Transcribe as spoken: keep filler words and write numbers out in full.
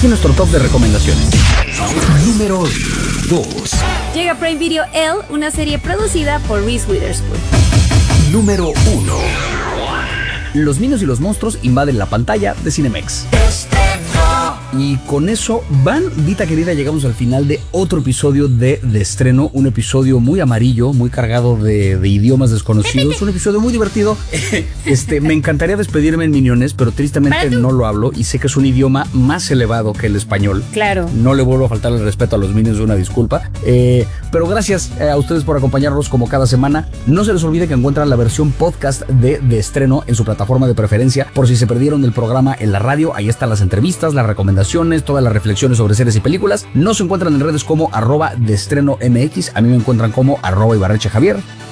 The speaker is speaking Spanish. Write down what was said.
aquí nuestro top de recomendaciones. Número dos. Llega a Prime Video Elle, una serie producida por Reese Witherspoon. Número uno. Los Minions y los monstruos invaden la pantalla de Cinemex. Y con eso, bandita querida, llegamos al final de otro episodio de, de estreno. Un episodio muy amarillo, muy cargado de, de idiomas desconocidos. Un episodio muy divertido. Este, me encantaría despedirme en Miniones, pero tristemente no lo hablo. Y sé que es un idioma más elevado que el español. Claro. No le vuelvo a faltar el respeto a los Minions, una disculpa. Eh, pero gracias a ustedes por acompañarnos como cada semana. No se les olvide que encuentran la versión podcast de, de estreno en su plataforma de preferencia. Por si se perdieron el programa en la radio, ahí están las entrevistas, las recomendaciones, todas las reflexiones sobre series y películas. Nos encuentran en redes como arroba de estreno M X. A mí me encuentran como arroba Ibarreche Javier.